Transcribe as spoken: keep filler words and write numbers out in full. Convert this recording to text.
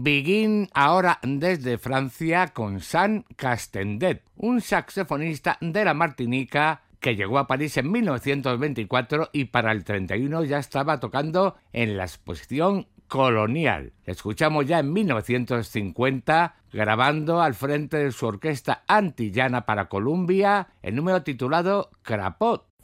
Begin ahora desde Francia con Jean Castendet, un saxofonista de la Martinica que llegó a París en mil novecientos veinticuatro y para el treinta y uno ya estaba tocando en la exposición Colonial. Escuchamos ya en mil novecientos cincuenta grabando al frente de su orquesta antillana para Columbia el número titulado Crapaud,